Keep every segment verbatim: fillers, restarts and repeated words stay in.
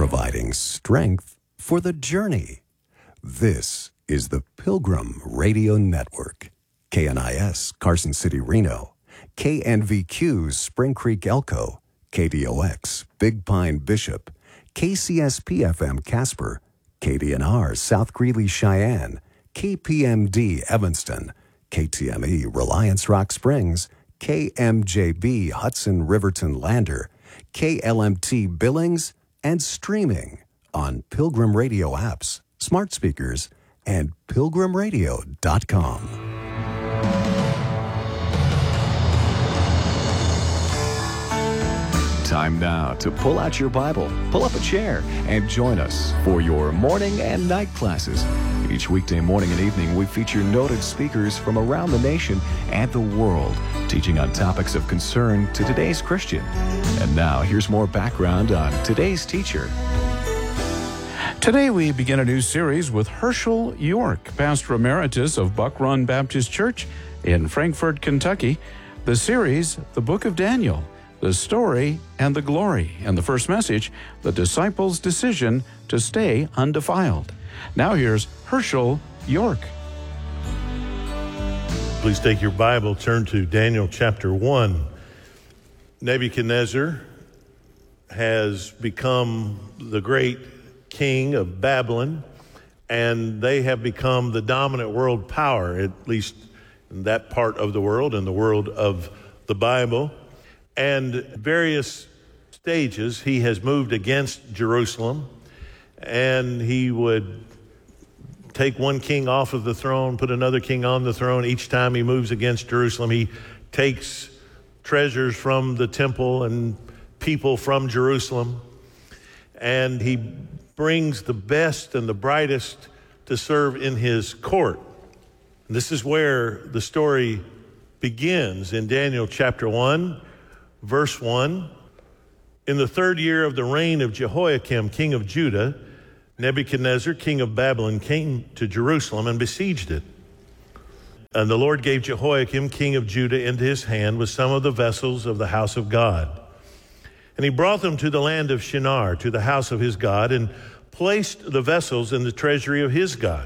providing strength for the journey. This is the Pilgrim Radio Network. K N I S, Carson City, Reno. K N V Q, Spring Creek, Elko. K D O X, Big Pine, Bishop. K C S P F M, Casper. K D N R, South Greeley, Cheyenne. K P M D, Evanston. K T M E, Reliance Rock Springs. K M J B, Hudson, Riverton, Lander. K L M T, Billings, and streaming on Pilgrim Radio apps, smart speakers, and pilgrim radio dot com. Time now to pull out your Bible, pull up a chair, and join us for your morning and night classes. Each weekday morning and evening, we feature noted speakers from around the nation and the world, teaching on topics of concern to today's Christian. And now, here's more background on today's teacher. Today we begin a new series with Herschel York, Pastor Emeritus of Buck Run Baptist Church in Frankfort, Kentucky. The series, The Book of Daniel, the story and the glory. And the first message, the disciples' decision to stay undefiled. Now here's Herschel York. Please take your Bible, turn to Daniel chapter one. Nebuchadnezzar has become the great king of Babylon, and they have become the dominant world power, at least in that part of the world, in the world of the Bible. And various stages he has moved against Jerusalem, and he would take one king off of the throne, put another king on the throne. Each time he moves against Jerusalem, he takes treasures from the temple and people from Jerusalem, and he brings the best and the brightest to serve in his court. And this is where the story begins in Daniel chapter one, verse one. In the third year of the reign of Jehoiakim, king of Judah, Nebuchadnezzar, king of Babylon, came to Jerusalem and besieged it. And the Lord gave Jehoiakim, king of Judah, into his hand with some of the vessels of the house of God. And he brought them to the land of Shinar, to the house of his God, and placed the vessels in the treasury of his God.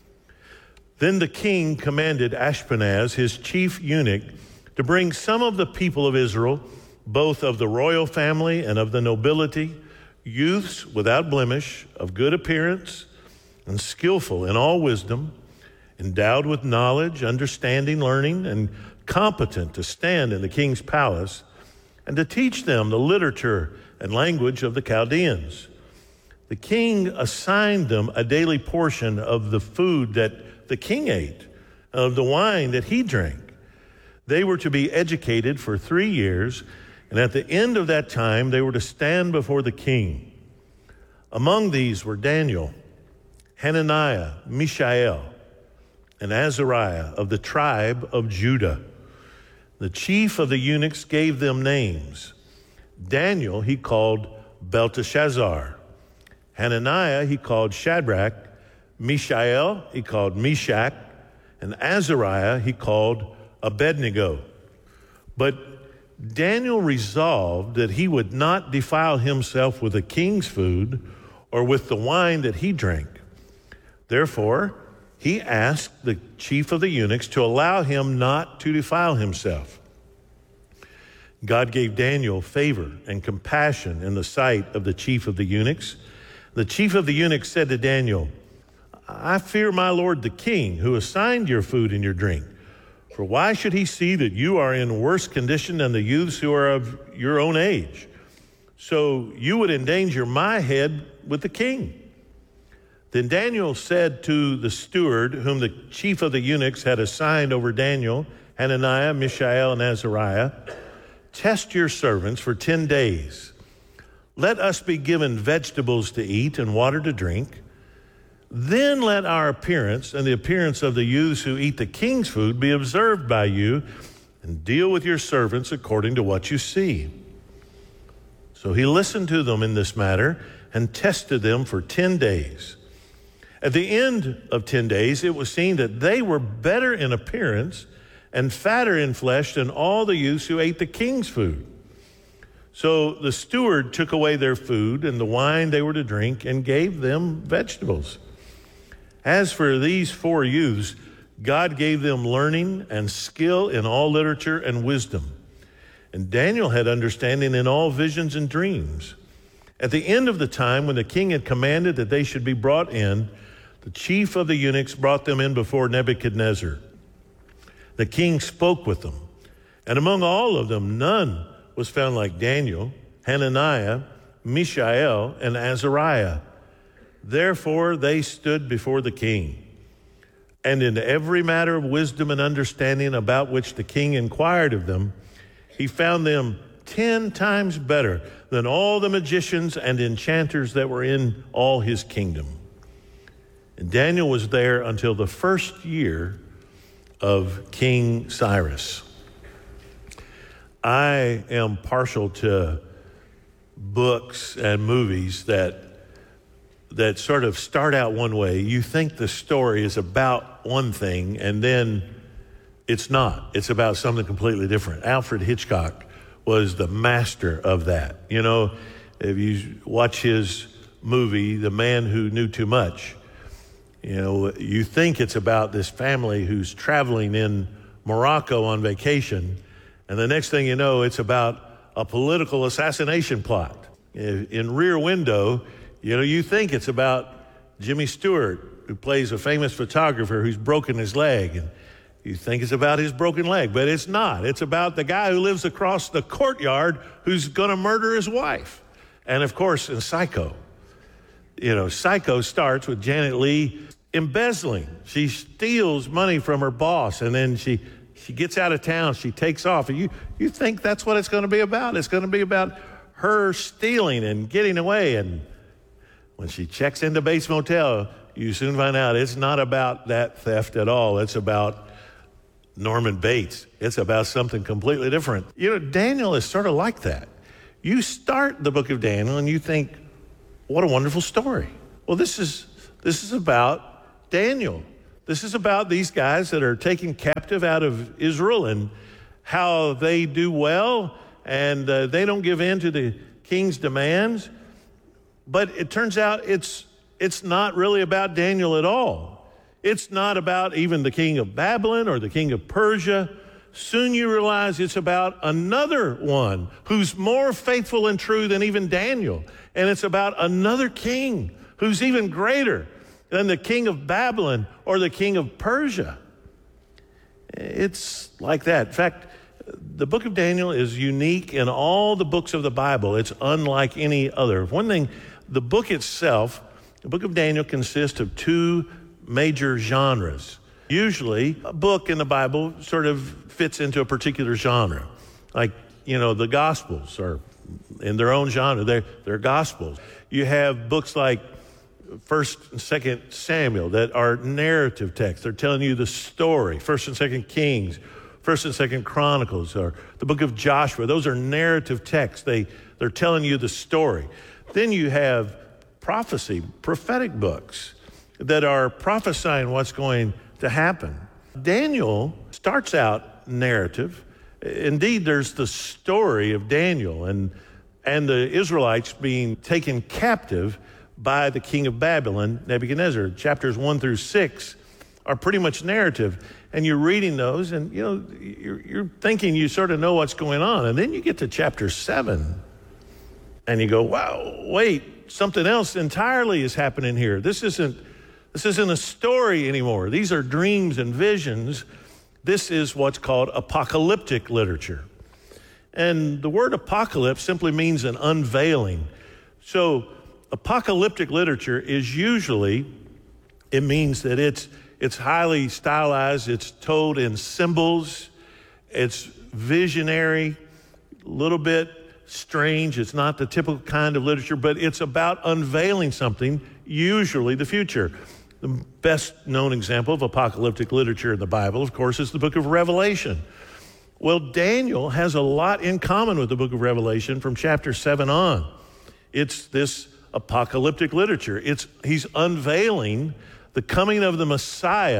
Then the king commanded Ashpenaz, his chief eunuch, to bring some of the people of Israel, both of the royal family and of the nobility, youths without blemish, of good appearance, and skillful in all wisdom, endowed with knowledge, understanding, learning, and competent to stand in the king's palace, and to teach them the literature and language of the Chaldeans. The king assigned them a daily portion of the food that the king ate, of the wine that he drank. They were to be educated for three years, and at the end of that time, they were to stand before the king. Among these were Daniel, Hananiah, Mishael, and Azariah of the tribe of Judah. The chief of the eunuchs gave them names. Daniel he called Belteshazzar. Hananiah he called Shadrach. Mishael he called Meshach. And Azariah he called Abednego. But Daniel resolved that he would not defile himself with the king's food or with the wine that he drank. Therefore, he asked the chief of the eunuchs to allow him not to defile himself. God gave Daniel favor and compassion in the sight of the chief of the eunuchs. The chief of the eunuchs said to Daniel, I fear my lord the king, who assigned your food and your drink. For why should he see that you are in worse condition than the youths who are of your own age? So you would endanger my head with the king. Then Daniel said to the steward, whom the chief of the eunuchs had assigned over Daniel, Hananiah, Mishael, and Azariah, test your servants for ten days. Let us be given vegetables to eat and water to drink. Then let our appearance and the appearance of the youths who eat the king's food be observed by you, and deal with your servants according to what you see. So he listened to them in this matter and tested them for ten days. At the end of ten days, it was seen that they were better in appearance and fatter in flesh than all the youths who ate the king's food. So the steward took away their food and the wine they were to drink and gave them vegetables. As for these four youths, God gave them learning and skill in all literature and wisdom. And Daniel had understanding in all visions and dreams. At the end of the time, when the king had commanded that they should be brought in, the chief of the eunuchs brought them in before Nebuchadnezzar. The king spoke with them, and among all of them, none was found like Daniel, Hananiah, Mishael, and Azariah. Therefore they stood before the king. And in every matter of wisdom and understanding about which the king inquired of them, he found them ten times better than all the magicians and enchanters that were in all his kingdom. And Daniel was there until the first year of King Cyrus. I am partial to books and movies that that sort of start out one way. You think the story is about one thing, and then it's not. It's about something completely different. Alfred Hitchcock was the master of that. You know, if you watch his movie, The Man Who Knew Too Much, you know, you think it's about this family who's traveling in Morocco on vacation, and the next thing you know, it's about a political assassination plot. In Rear Window, you know, you think it's about Jimmy Stewart, who plays a famous photographer who's broken his leg, and you think it's about his broken leg, but it's not. It's about the guy who lives across the courtyard who's going to murder his wife. And of course, in Psycho, you know, Psycho starts with Janet Leigh embezzling. She steals money from her boss, and then she she gets out of town. She takes off. And you you think that's what it's going to be about? It's going to be about her stealing and getting away. And when she checks into Bates Motel, you soon find out it's not about that theft at all. It's about Norman Bates. It's about something completely different. You know, Daniel is sort of like that. You start the book of Daniel and you think, what a wonderful story. Well, this is this is about Daniel. This is about these guys that are taken captive out of Israel and how they do well, and uh, they don't give in to the king's demands. But it turns out it's it's not really about Daniel at all. It's not about even the king of Babylon or the king of Persia. Soon you realize it's about another one who's more faithful and true than even Daniel. And it's about another king who's even greater than the king of Babylon or the king of Persia. It's like that. In fact, the book of Daniel is unique in all the books of the Bible. It's unlike any other. One thing, the book itself, the book of Daniel consists of two major genres. Usually, a book in the Bible sort of fits into a particular genre. Like, you know, the Gospels are in their own genre. They're, they're Gospels. You have books like First and Second Samuel that are narrative texts. They're telling you the story. First and Second Kings, First and Second Chronicles, or the book of Joshua. Those are narrative texts. They, they're telling you the story. Then you have prophecy, prophetic books that are prophesying what's going to happen. Daniel starts out narrative. Indeed, there's the story of Daniel and, and the Israelites being taken captive by the king of Babylon, Nebuchadnezzar. Chapters one through six are pretty much narrative. And you're reading those and, you know, you're, you're thinking you sort of know what's going on. And then you get to chapter seven and you go, wow, wait, something else entirely is happening here. This isn't This isn't a story anymore. These are dreams and visions. This is what's called apocalyptic literature. And the word apocalypse simply means an unveiling. So apocalyptic literature is usually, it means that it's it's highly stylized, it's told in symbols, it's visionary, a little bit strange. It's not the typical kind of literature, but it's about unveiling something, usually the future. The best known example of apocalyptic literature in the Bible, of course, is the book of Revelation. Well, Daniel has a lot in common with the book of Revelation from chapter seven on. It's this apocalyptic literature. It's he's unveiling the coming of the Messiah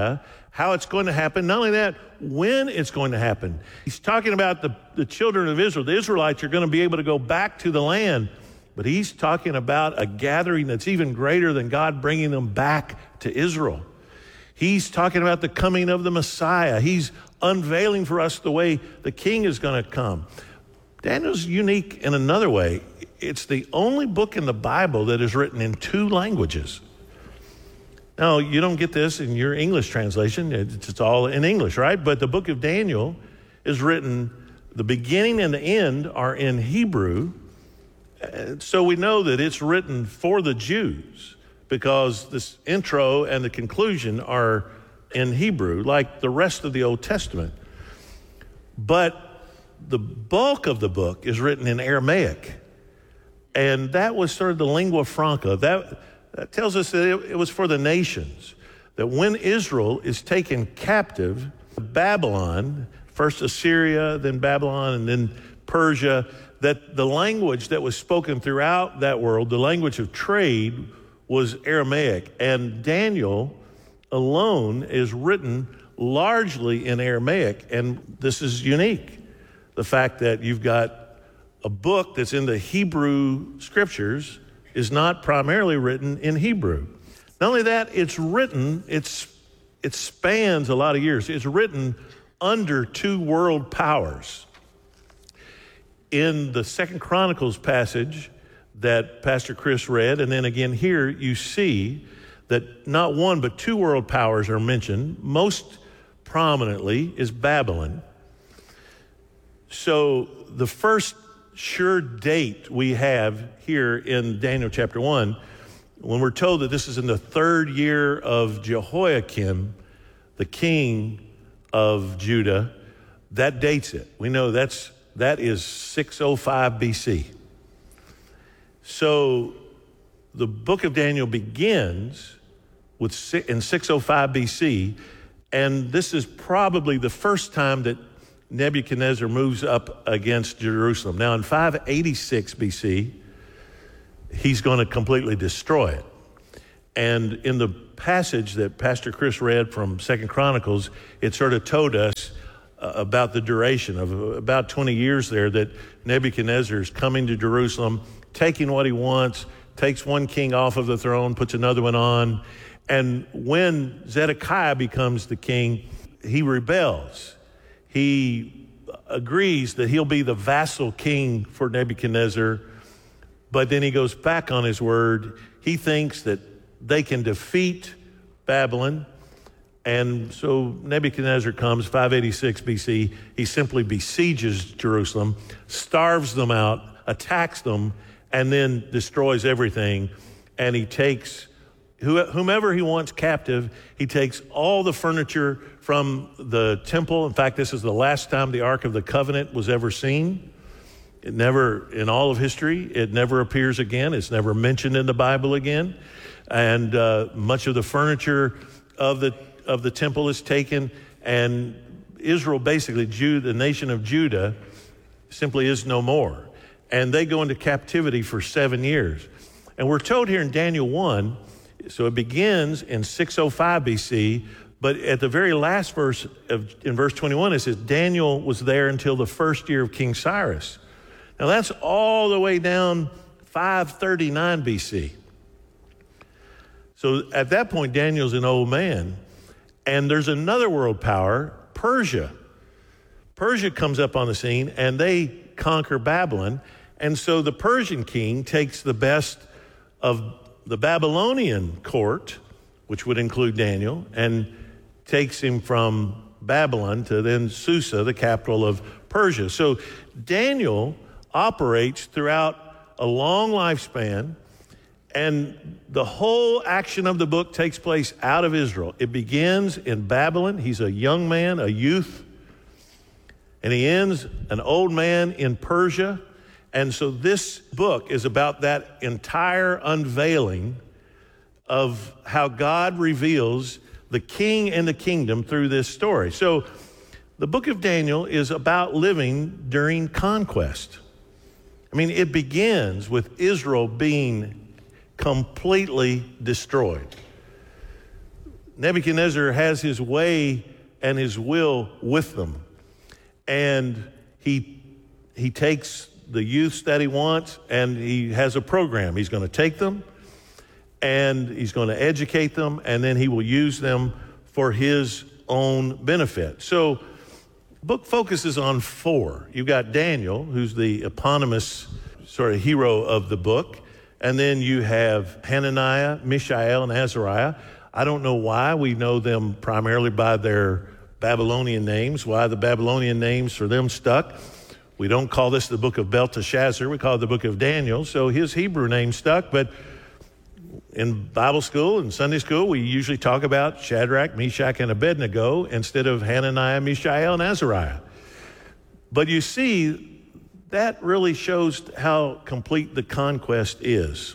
how it's going to happen. Not only that, when it's going to happen. He's talking about the, the children of Israel. The Israelites are going to be able to go back to the land. But he's talking about a gathering that's even greater than God bringing them back to Israel. He's talking about the coming of the Messiah. He's unveiling for us the way the king is going to come. Daniel's unique in another way. It's the only book in the Bible that is written in two languages. Now, you don't get this in your English translation. It's all in English, right? But the book of Daniel is written, the beginning and the end are in Hebrew. So we know that it's written for the Jews because this intro and the conclusion are in Hebrew, like the rest of the Old Testament. But the bulk of the book is written in Aramaic. And that was sort of the lingua franca. That, that tells us that it, it was for the nations. That when Israel is taken captive, Babylon, first Assyria, then Babylon, and then Persia, that the language that was spoken throughout that world, the language of trade, was Aramaic. And Daniel alone is written largely in Aramaic. And this is unique. The fact that you've got a book that's in the Hebrew scriptures is not primarily written in Hebrew. Not only that, it's written, it's, it spans a lot of years. It's written under two world powers. In the Second Chronicles passage that Pastor Chris read, and then again here, you see that not one but two world powers are mentioned. Most prominently is Babylon. So the first sure date we have here in Daniel chapter one, when we're told that this is in the third year of Jehoiakim, the king of Judah, that dates it. We know that's that is six oh five B C. So the book of Daniel begins with in six oh five B C, and this is probably the first time that Nebuchadnezzar moves up against Jerusalem. Now, in five eighty-six B C, he's going to completely destroy it. And in the passage that Pastor Chris read from Second Chronicles, it sort of told us uh, about the duration of about twenty years there that Nebuchadnezzar is coming to Jerusalem, taking what he wants, takes one king off of the throne, puts another one on. And when Zedekiah becomes the king, he rebels. He agrees that he'll be the vassal king for Nebuchadnezzar, but then he goes back on his word. He thinks that they can defeat Babylon, and so Nebuchadnezzar comes, five eighty-six B C. He simply besieges Jerusalem, starves them out, attacks them, and then destroys everything. And he takes whomever he wants captive. He takes all the furniture from the temple. In fact, this is the last time the Ark of the Covenant was ever seen. It never, in all of history, it never appears again. It's never mentioned in the Bible again. And uh, much of the furniture of the of the temple is taken, and Israel, basically, Jude, the nation of Judah, simply is no more. And they go into captivity for seven years. And we're told here in Daniel one, so it begins in six oh five B C, but at the very last verse, of, in verse twenty-one, it says, Daniel was there until the first year of King Cyrus. Now that's all the way down five thirty-nine B C. So at that point, Daniel's an old man. And there's another world power, Persia. Persia comes up on the scene, and they conquer Babylon. And so the Persian king takes the best of the Babylonian court, which would include Daniel, and takes him from Babylon to then Susa, the capital of Persia. So Daniel operates throughout a long lifespan, and the whole action of the book takes place out of Israel. It begins in Babylon. He's a young man, a youth, and he ends an old man in Persia. And so this book is about that entire unveiling of how God reveals the king and the kingdom through this story. So the book of Daniel is about living during conquest. I mean, it begins with Israel being completely destroyed. Nebuchadnezzar has his way and his will with them. And he, he takes the youths that he wants, and he has a program. He's going to take them, and he's going to educate them, and then he will use them for his own benefit. So the book focuses on four. You've got Daniel, who's the eponymous sort of hero of the book. And then you have Hananiah, Mishael, and Azariah. I don't know why. We know them primarily by their Babylonian names, why the Babylonian names for them stuck. We don't call this the book of Belteshazzar. We call it the book of Daniel. So his Hebrew name stuck. But in Bible school and Sunday school, we usually talk about Shadrach, Meshach, and Abednego instead of Hananiah, Mishael, and Azariah. But you see, that really shows how complete the conquest is.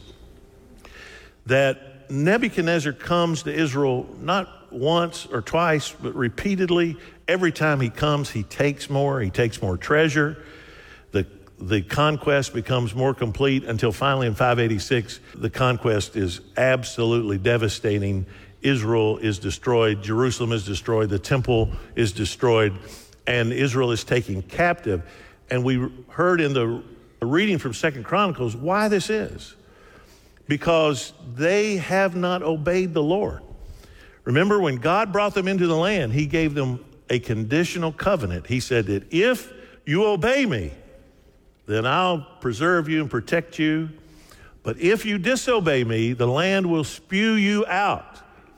That Nebuchadnezzar comes to Israel not once or twice, but repeatedly. Every time he comes, he takes more, he takes more treasure. The, the conquest becomes more complete until finally in five eighty-six, the conquest is absolutely devastating. Israel is destroyed, Jerusalem is destroyed, the temple is destroyed, and Israel is taken captive. And we heard in the reading from Second Chronicles why this is. Because they have not obeyed the Lord. Remember, when God brought them into the land, he gave them a conditional covenant. He said that if you obey me, then I'll preserve you and protect you. But if you disobey me, the land will spew you out.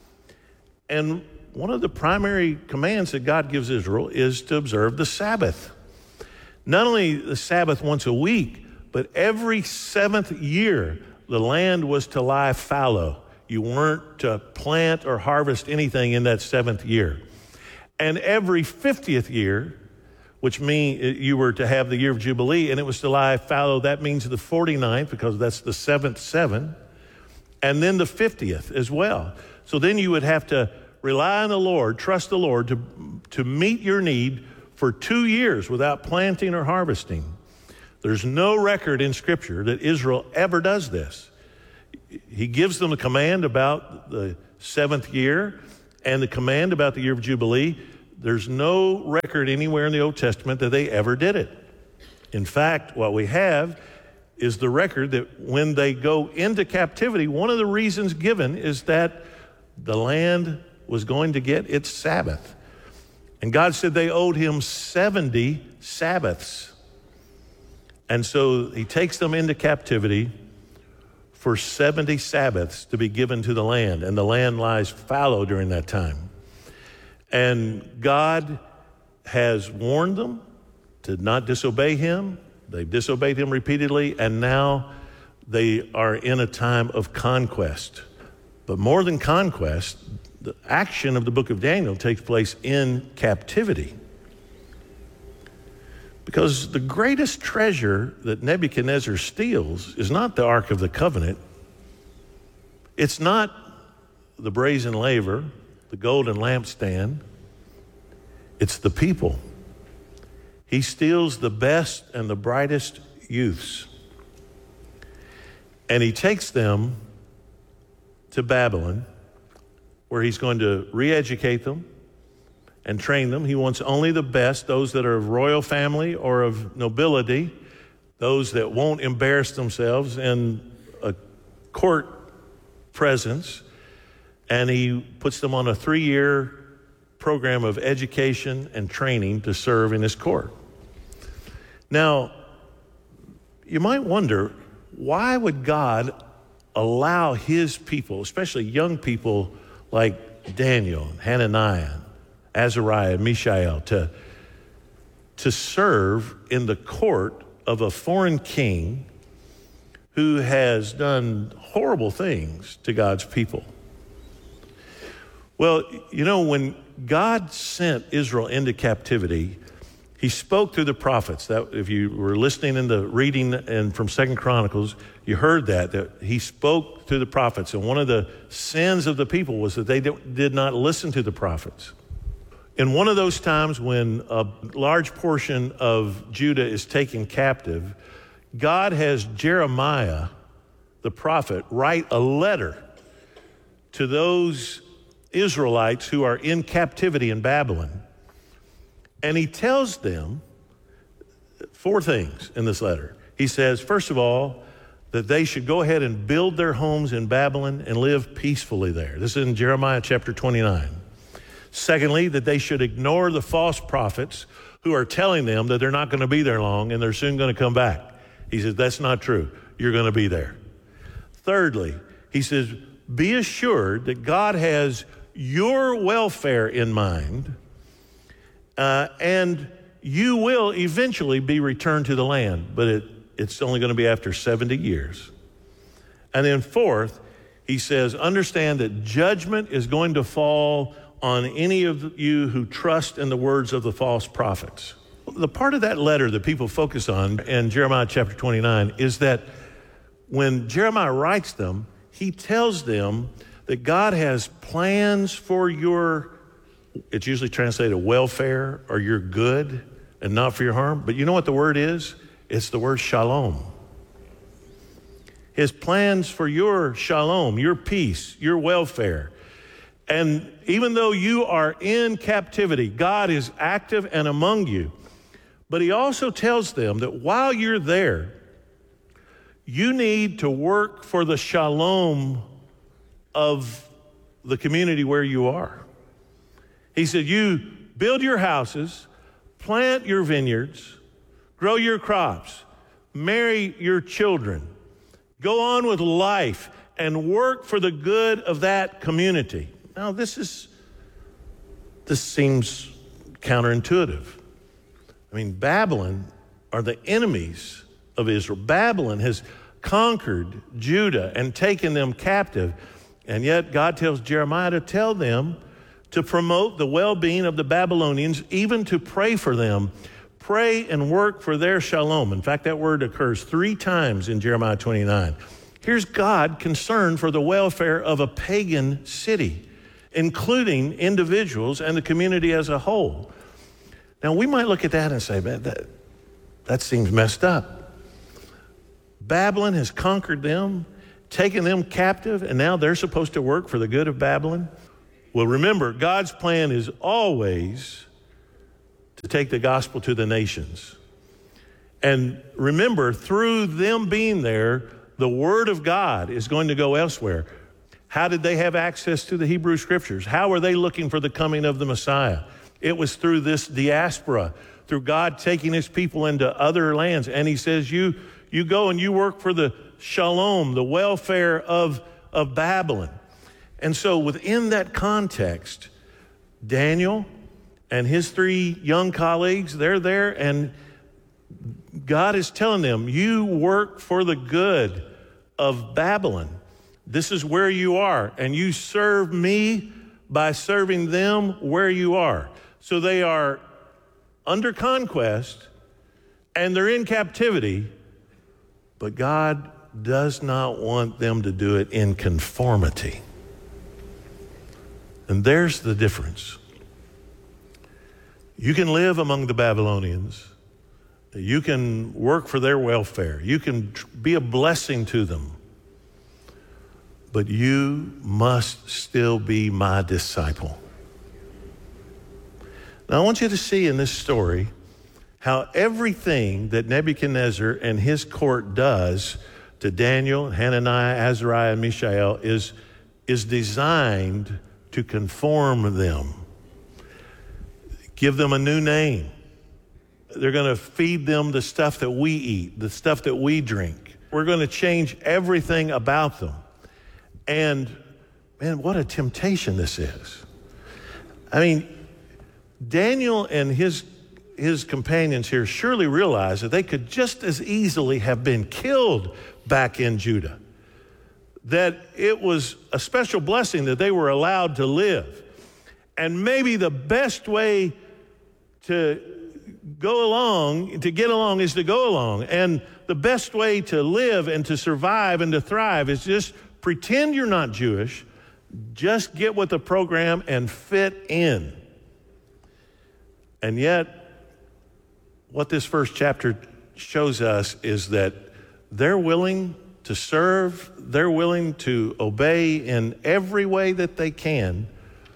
And one of the primary commands that God gives Israel is to observe the Sabbath. Not only the Sabbath once a week, but every seventh year, the land was to lie fallow. You weren't to plant or harvest anything in that seventh year. And every fiftieth year, which means you were to have the year of Jubilee, and it was to lie fallow. That means the forty-ninth, because that's the seventh seven, and then the fiftieth as well. So then you would have to rely on the Lord, trust the Lord to, to meet your need for two years without planting or harvesting. There's no record in Scripture that Israel ever does this. He gives them a command about the seventh year and the command about the year of Jubilee. There's no record anywhere in the Old Testament that they ever did it. In fact, what we have is the record that when they go into captivity, one of the reasons given is that the land was going to get its Sabbath. And God said they owed him seventy Sabbaths. And so he takes them into captivity for seventy Sabbaths to be given to the land. And the land lies fallow during that time. And God has warned them to not disobey him. They've disobeyed him repeatedly. And now they are in a time of conquest. But more than conquest, the action of the book of Daniel takes place in captivity. Because the greatest treasure that Nebuchadnezzar steals is not the Ark of the Covenant. It's not the brazen laver, the golden lampstand. It's the people. He steals the best and the brightest youths. And he takes them to Babylon, where he's going to re-educate them and train them. He wants only the best, those that are of royal family or of nobility, those that won't embarrass themselves in a court presence. And he puts them on a three-year program of education and training to serve in his court. Now, you might wonder, why would God allow his people, especially young people like Daniel, Hananiah, Azariah, Mishael, to, to serve in the court of a foreign king who has done horrible things to God's people? Well, you know, when God sent Israel into captivity, he spoke through the prophets. That, if you were listening in the reading and from Second Chronicles, you heard that, that he spoke through the prophets. And one of the sins of the people was that they did not listen to the prophets. In one of those times when a large portion of Judah is taken captive, God has Jeremiah, the prophet, write a letter to those Israelites who are in captivity in Babylon. And he tells them four things in this letter. He says, first of all, that they should go ahead and build their homes in Babylon and live peacefully there. This is in Jeremiah chapter twenty-nine. Secondly, that they should ignore the false prophets who are telling them that they're not going to be there long and they're soon going to come back. He says, that's not true. You're going to be there. Thirdly, he says, be assured that God has your welfare in mind, uh, and you will eventually be returned to the land, but it, it's only going to be after seventy years. And then fourth, he says, understand that judgment is going to fall on any of you who trust in the words of the false prophets. The part of that letter that people focus on in Jeremiah chapter twenty-nine is that when Jeremiah writes them, he tells them that God has plans for your, it's usually translated welfare or your good and not for your harm. But you know what the word is? It's the word shalom. His plans for your shalom, your peace, your welfare. And even though you are in captivity, God is active and among you. But he also tells them that while you're there, you need to work for the shalom of the community where you are. He said, you build your houses, plant your vineyards, grow your crops, marry your children, go on with life, and work for the good of that community. Now, this is, this seems counterintuitive. I mean, Babylon are the enemies of Israel. Babylon has conquered Judah and taken them captive. And yet God tells Jeremiah to tell them to promote the well-being of the Babylonians, even to pray for them. Pray and work for their shalom. In fact, that word occurs three times in Jeremiah twenty-nine. Here's God concerned for the welfare of a pagan city, including individuals and the community as a whole. Now, we might look at that and say, man, that, that seems messed up. Babylon has conquered them, taken them captive, and now they're supposed to work for the good of Babylon. Well, remember, God's plan is always to take the gospel to the nations. And remember, through them being there, the word of God is going to go elsewhere. How did they have access to the Hebrew scriptures? How were they looking for the coming of the Messiah? It was through this diaspora, through God taking his people into other lands. And he says, you, you go and you work for the shalom, the welfare of, of Babylon. And so within that context, Daniel and his three young colleagues, they're there, and God is telling them, you work for the good of Babylon. This is where you are, and you serve me by serving them where you are. So they are under conquest, and they're in captivity, but God does not want them to do it in conformity. And there's the difference. You can live among the Babylonians. You can work for their welfare. You can be a blessing to them. But you must still be my disciple. Now, I want you to see in this story how everything that Nebuchadnezzar and his court does to Daniel, Hananiah, Azariah, and Mishael is, is designed to conform them. Give them a new name. They're going to feed them the stuff that we eat, the stuff that we drink. We're going to change everything about them. And, man, what a temptation this is. I mean, Daniel and his, his companions here surely realized that they could just as easily have been killed back in Judah. That it was a special blessing that they were allowed to live. And maybe the best way to go along, to get along, is to go along. And the best way to live and to survive and to thrive is just pretend you're not Jewish, just get with the program and fit in. And yet, what this first chapter shows us is that they're willing to serve, they're willing to obey in every way that they can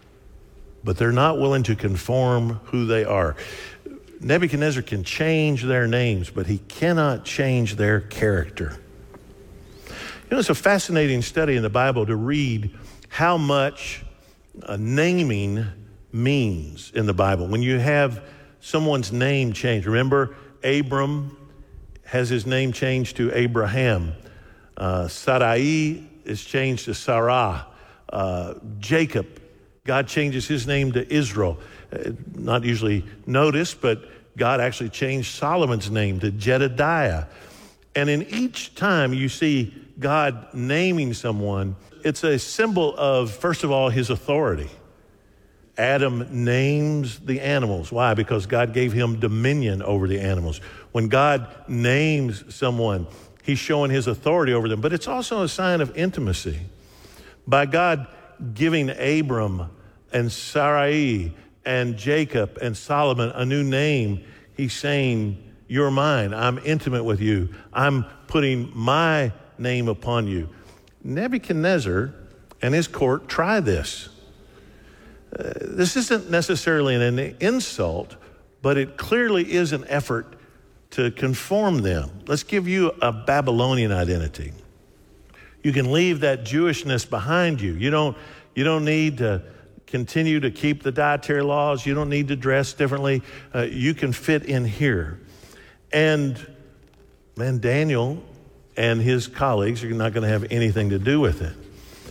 but they're not willing to conform who they are. Nebuchadnezzar can change their names, but he cannot change their character. You know, it's a fascinating study in the Bible to read how much uh, naming means in the Bible. When you have someone's name changed, remember Abram has his name changed to Abraham. Uh, Sarai is changed to Sarah. Uh, Jacob, God changes his name to Israel. Uh, not usually noticed, but God actually changed Solomon's name to Jedediah. And in each time you see God naming someone, it's a symbol of, first of all, his authority. Adam names the animals. Why? Because God gave him dominion over the animals. When God names someone, he's showing his authority over them. But it's also a sign of intimacy. By God giving Abram and Sarai and Jacob and Solomon a new name, he's saying, you're mine. I'm intimate with you. I'm putting my name upon you. Nebuchadnezzar and his court try this. Uh, this isn't necessarily an insult, but it clearly is an effort to conform them. Let's give you a Babylonian identity. You can leave that Jewishness behind you. You don't, you don't need to continue to keep the dietary laws. You don't need to dress differently. Uh, you can fit in here. And man, Daniel and his colleagues are not going to have anything to do with it.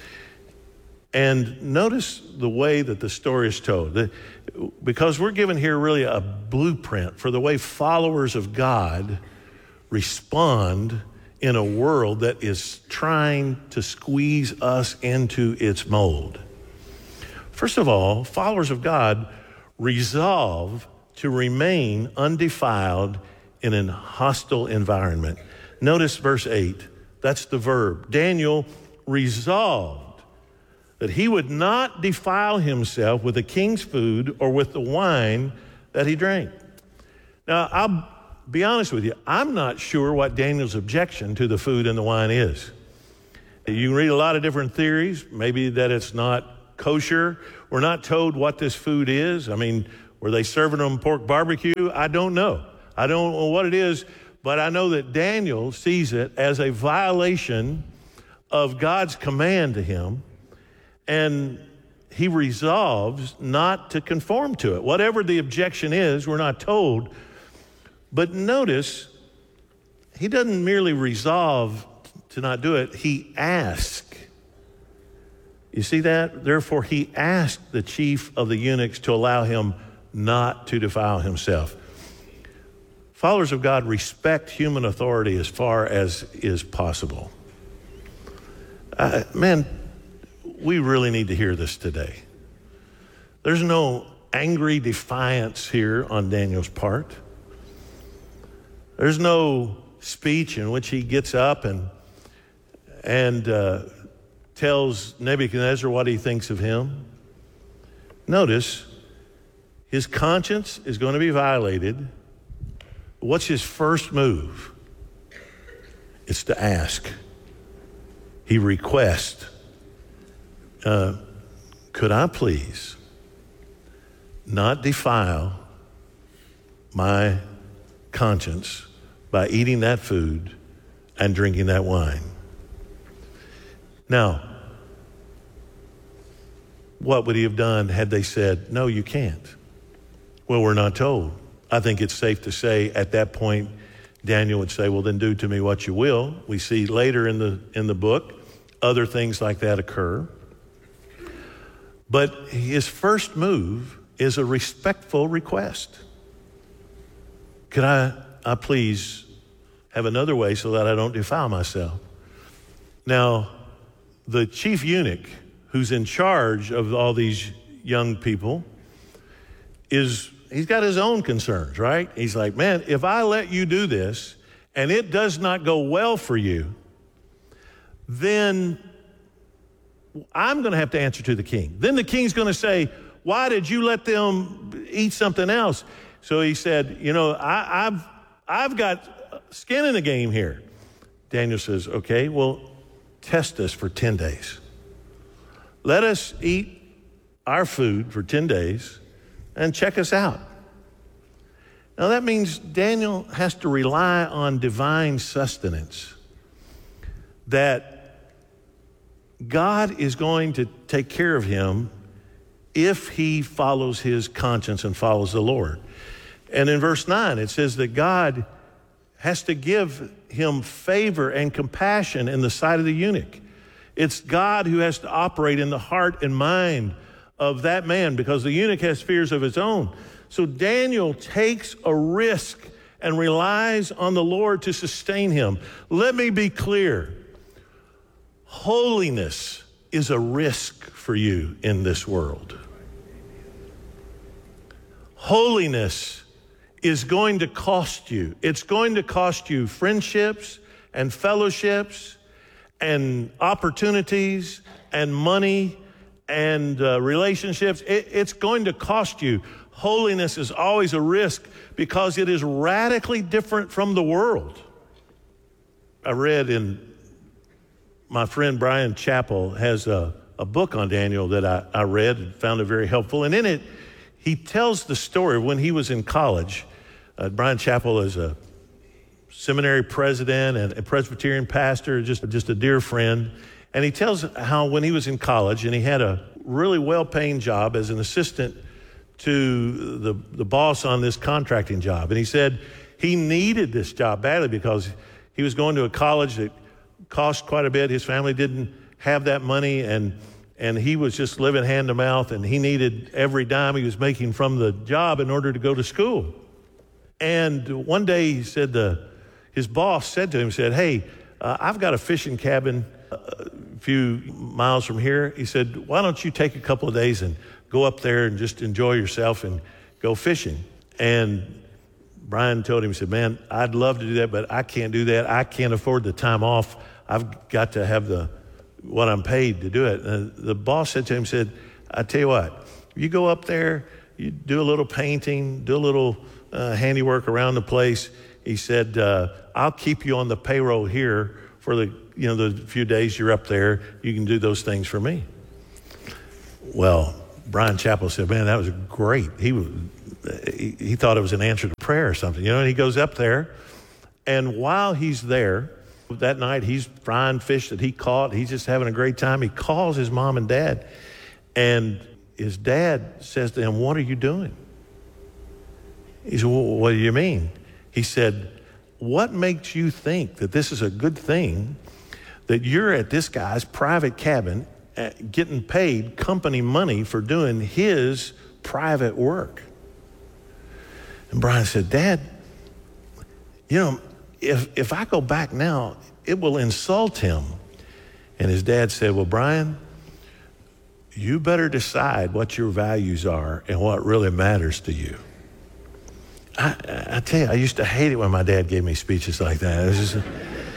And notice the way that the story is told. The, because we're given here really a blueprint for the way followers of God respond in a world that is trying to squeeze us into its mold. First of all, followers of God resolve to remain undefiled in an hostile environment. Notice verse eight. That's the verb. Daniel resolved that he would not defile himself with the king's food or with the wine that he drank. Now, I'll be honest with you. I'm not sure what Daniel's objection to the food and the wine is. You can read a lot of different theories, maybe that it's not kosher. We're not told what this food is. I mean, were they serving them pork barbecue? I don't know. I don't know what it is, but I know that Daniel sees it as a violation of God's command to him, and he resolves not to conform to it. Whatever the objection is, we're not told. But notice, he doesn't merely resolve to not do it, he asks. You see that? Therefore, he asked the chief of the eunuchs to allow him not to defile himself. Followers of God respect human authority as far as is possible. Uh, man, we really need to hear this today. There's no angry defiance here on Daniel's part. There's no speech in which he gets up and and uh, tells Nebuchadnezzar what he thinks of him. Notice, his conscience is going to be violated. What's his first move? It's to ask. He requests, uh, could I please not defile my conscience by eating that food and drinking that wine? Now, what would he have done had they said, no, you can't? Well, we're not told. I think it's safe to say at that point, Daniel would say, well, then do to me what you will. We see later in the in the book, other things like that occur. But his first move is a respectful request. Could I, I please have another way so that I don't defile myself? Now, the chief eunuch who's in charge of all these young people is, he's got his own concerns, right? He's like, man, if I let you do this and it does not go well for you, then I'm going to have to answer to the king. Then the king's going to say, why did you let them eat something else? So he said, you know, I, I've, I've got skin in the game here. Daniel says, okay, well, test us for ten days. Let us eat our food for ten days and check us out. Now that means Daniel has to rely on divine sustenance, that God is going to take care of him if he follows his conscience and follows the Lord. And in verse nine, it says that God has to give him favor and compassion in the sight of the eunuch. It's God who has to operate in the heart and mind of that man, because the eunuch has fears of his own. So Daniel takes a risk and relies on the Lord to sustain him. Let me be clear. Holiness is a risk for you in this world. Holiness is going to cost you. It's going to cost you friendships and fellowships and opportunities and money and uh, relationships. It, it's going to cost you. Holiness is always a risk because it is radically different from the world. I read in my friend Brian Chappell has a, a book on Daniel that I, I read and found it very helpful. And in it, he tells the story of when he was in college. Uh, Brian Chappell is a seminary president and a Presbyterian pastor, just, just a dear friend. And he tells how when he was in college and he had a really well-paying job as an assistant to the, the boss on this contracting job. And he said he needed this job badly because he was going to a college that cost quite a bit. His family didn't have that money, and and he was just living hand to mouth, and he needed every dime he was making from the job in order to go to school. And one day he said the his boss said to him, said, hey, uh, I've got a fishing cabin a few miles from here. He said, why don't you take a couple of days and go up there and just enjoy yourself and go fishing? And Brian told him, he said, man, I'd love to do that, but I can't do that. I can't afford the time off. I've got to have the what I'm paid to do it. And the boss said to him, said, I tell you what, you go up there, you do a little painting, do a little uh, handiwork around the place. He said, uh, I'll keep you on the payroll here for the, you know, the few days you're up there. You can do those things for me. Well, Brian Chappell said, man, that was great. He was, he, he thought it was an answer to prayer or something, you know, and he goes up there, and while he's there, that night he's frying fish that he caught. He's just having a great time. He calls his mom and dad, and his dad says to him, what are you doing? He said, well, what do you mean? He said, what makes you think that this is a good thing, that you're at this guy's private cabin getting paid company money for doing his private work? And Brian said, Dad, you know, if if I go back now, it will insult him. And his dad said, well, Brian, you better decide what your values are and what really matters to you. I, I tell you, I used to hate it when my dad gave me speeches like that. It was just,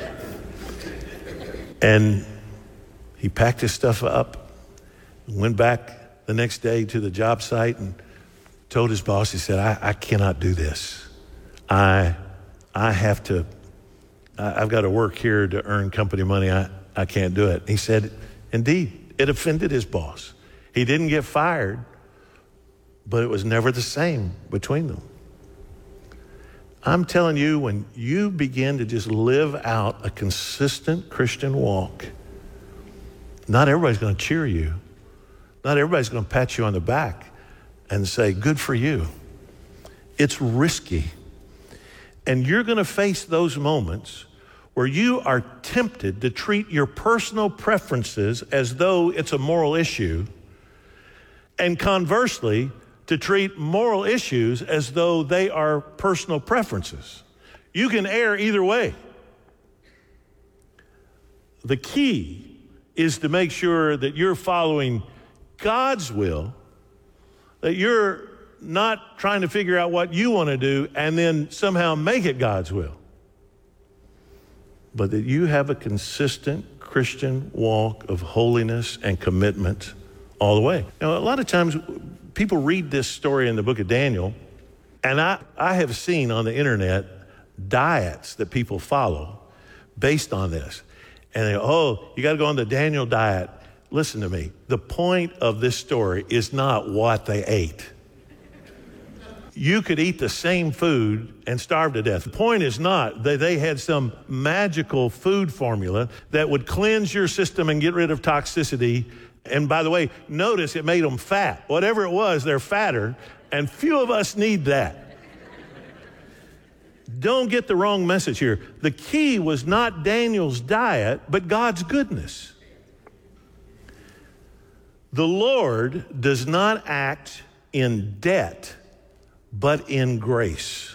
and he packed his stuff up, went back the next day to the job site and told his boss, he said, I, I cannot do this. I I have to, I, I've got to work here to earn company money. I, I can't do it. He said, indeed, it offended his boss. He didn't get fired, but it was never the same between them. I'm telling you, when you begin to just live out a consistent Christian walk, not everybody's going to cheer you. Not everybody's going to pat you on the back and say, good for you. It's risky. And you're going to face those moments where you are tempted to treat your personal preferences as though it's a moral issue, and conversely, to treat moral issues as though they are personal preferences. You can err either way. The key is to make sure that you're following God's will, that you're not trying to figure out what you want to do and then somehow make it God's will, but that you have a consistent Christian walk of holiness and commitment all the way. Now, a lot of times people read this story in the book of Daniel, and I, I have seen on the internet diets that people follow based on this. And they go, oh, you got to go on the Daniel diet. listen to me. The point of this story is not what they ate. You could eat the same food and starve to death. The point is not that they had some magical food formula that would cleanse your system and get rid of toxicity. And by the way, notice it made them fat. Whatever it was, they're fatter, and few of us need that. Don't get the wrong message here. The key was not Daniel's diet, but God's goodness. The Lord does not act in debt, but in grace.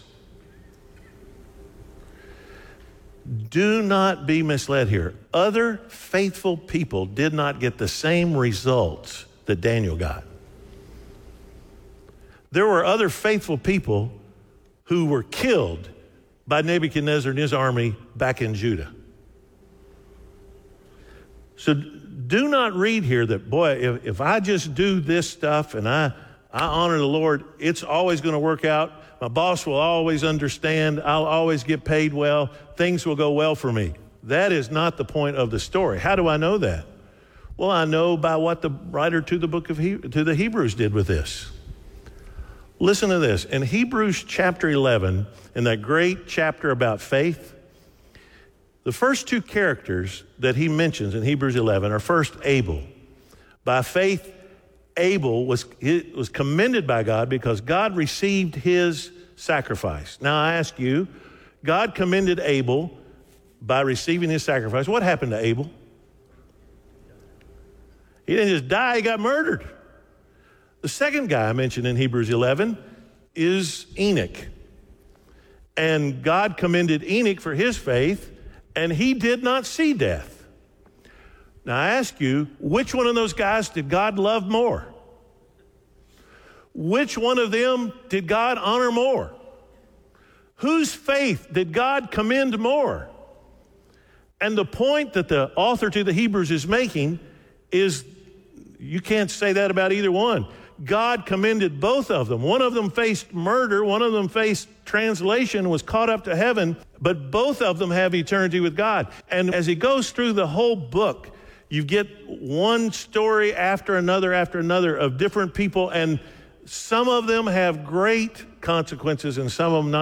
Do not be misled here. Other faithful people did not get the same results that Daniel got. There were other faithful people who were killed by Nebuchadnezzar and his army back in Judah. So do not read here that, boy, if, if I just do this stuff and I, I honor the Lord, it's always going to work out. My boss will always understand. I'll always get paid well. Things will go well for me. That is not the point of the story. How do I know that? Well, I know by what the writer to the book of he- to the Hebrews did with this. Listen to this. In Hebrews chapter eleven, in that great chapter about faith, the first two characters that he mentions in Hebrews eleven are first Abel. By faith, Abel was, was commended by God because God received his sacrifice. Now I ask you, God commended Abel by receiving his sacrifice. What happened to Abel? He didn't just die, he got murdered. The second guy I mentioned in Hebrews eleven is Enoch. And God commended Enoch for his faith, and he did not see death. Now I ask you, which one of those guys did God love more? Which one of them did God honor more? Whose faith did God commend more? And the point that the author to the Hebrews is making is you can't say that about either one. God commended both of them. One of them faced murder. One of them faced translation, was caught up to heaven. But both of them have eternity with God. And as he goes through the whole book, you get one story after another after another of different people. And some of them have great consequences and some of them not.